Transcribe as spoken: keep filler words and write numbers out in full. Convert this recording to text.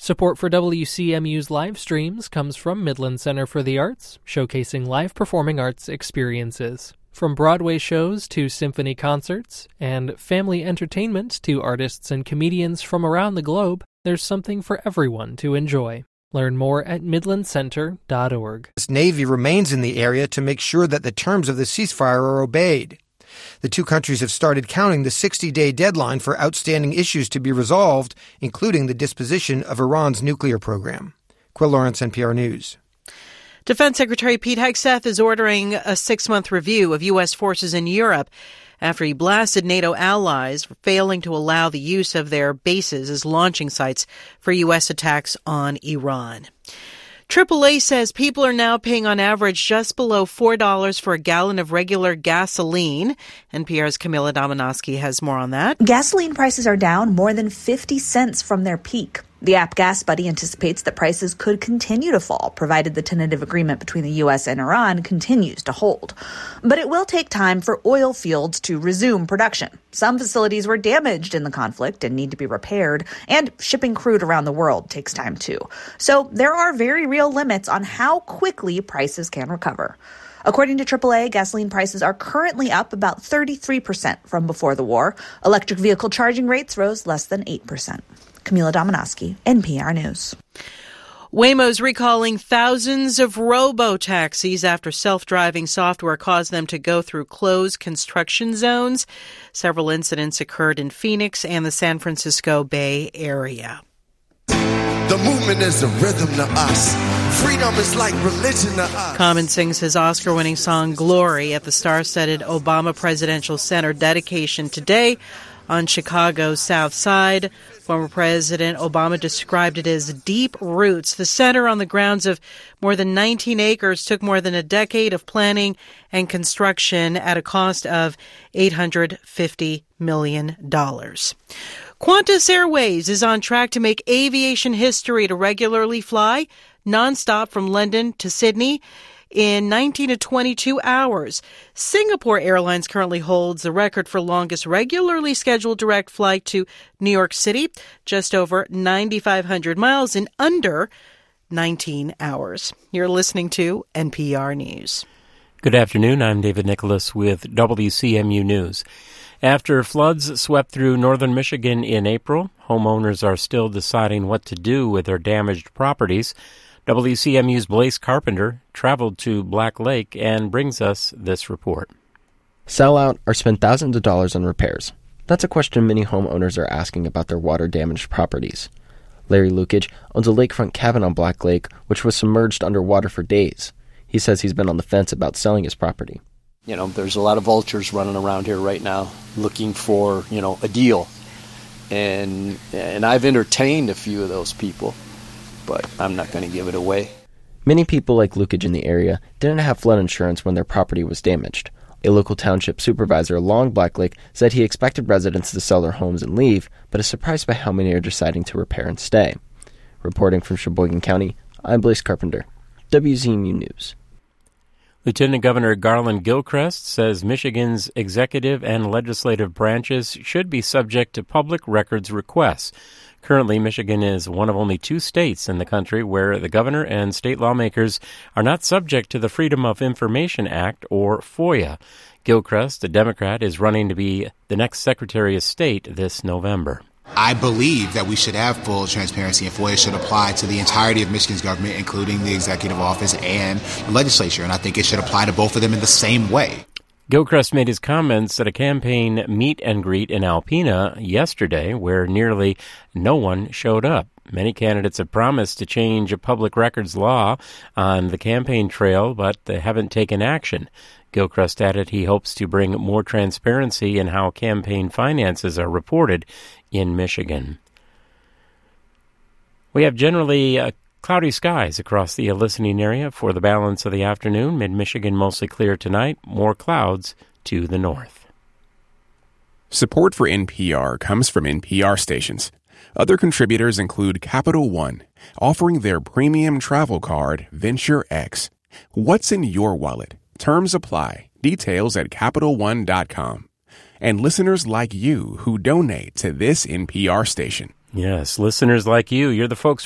Support for W C M U's live streams comes from Midland Center for the Arts, showcasing live performing arts experiences. From Broadway shows to symphony concerts, and family entertainment to artists and comedians from around the globe, there's something for everyone to enjoy. Learn more at midland center dot org. The Navy remains in the area to make sure that the terms of the ceasefire are obeyed. The two countries have started counting the sixty-day deadline for outstanding issues to be resolved, including the disposition of Iran's nuclear program. Quill Lawrence, N P R News. Defense Secretary Pete Hegseth is ordering a six-month review of U S forces in Europe after he blasted NATO allies for failing to allow the use of their bases as launching sites for U S attacks on Iran. triple A says people are now paying on average just below four dollars for a gallon of regular gasoline. N P R's Camila Domonoske has more on that. Gasoline prices are down more than fifty cents from their peak. The app GasBuddy anticipates that prices could continue to fall, provided the tentative agreement between the U S and Iran continues to hold. But it will take time for oil fields to resume production. Some facilities were damaged in the conflict and need to be repaired, and shipping crude around the world takes time too. So there are very real limits on how quickly prices can recover. According to triple A, gasoline prices are currently up about thirty-three percent from before the war. Electric vehicle charging rates rose less than eight percent. Camila Domonoske, N P R News. Waymo's recalling thousands of robo-taxis after self-driving software caused them to go through closed construction zones. Several incidents occurred in Phoenix and the San Francisco Bay Area. The movement is a rhythm to us. Freedom is like religion to us. Common sings his Oscar-winning song Glory at the star-studded Obama Presidential Center dedication today on Chicago's South Side. Former President Obama described it as deep roots. The center, on the grounds of more than nineteen acres, took more than a decade of planning and construction at a cost of eight hundred fifty million dollars. Qantas Airways is on track to make aviation history to regularly fly nonstop from London to Sydney in nineteen to twenty-two hours. Singapore Airlines currently holds the record for longest regularly scheduled direct flight to New York City, just over nine thousand five hundred miles in under nineteen hours. You're listening to N P R News. Good afternoon. I'm David Nicholas with W C M U News. After floods swept through northern Michigan in April, homeowners are still deciding what to do with their damaged properties. W C M U's Blaise Carpenter traveled to Black Lake and brings us this report. Sell out or spend thousands of dollars on repairs? That's a question many homeowners are asking about their water-damaged properties. Larry Lukage owns a lakefront cabin on Black Lake, which was submerged underwater for days. He says he's been on the fence about selling his property. You know, there's a lot of vultures running around here right now looking for, you know, a deal. And and I've entertained a few of those people, but I'm not going to give it away. Many people like Lukage in the area didn't have flood insurance when their property was damaged. A local township supervisor along Black Lake said he expected residents to sell their homes and leave, but is surprised by how many are deciding to repair and stay. Reporting from Sheboygan County, I'm Blaise Carpenter, W Z M U News. Lieutenant Governor Garland Gilchrist says Michigan's executive and legislative branches should be subject to public records requests. Currently, Michigan is one of only two states in the country where the governor and state lawmakers are not subject to the Freedom of Information Act, or FOIA. Gilchrist, a Democrat, is running to be the next Secretary of State this November. I believe that we should have full transparency, and FOIA should apply to the entirety of Michigan's government, including the executive office and the legislature, and I think it should apply to both of them in the same way. Gilchrist made his comments at a campaign meet and greet in Alpena yesterday, where nearly no one showed up. Many candidates have promised to change a public records law on the campaign trail, but they haven't taken action. Gilchrist added he hopes to bring more transparency in how campaign finances are reported in Michigan. We have generally uh, cloudy skies across the listening area for the balance of the afternoon. Mid-Michigan mostly clear tonight, more clouds to the north. Support for N P R comes from N P R stations. Other contributors include Capital One, offering their premium travel card, Venture X. What's in your wallet? Terms apply. Details at Capital One dot com. And listeners like you who donate to this N P R station. Yes, listeners like you. You're the folks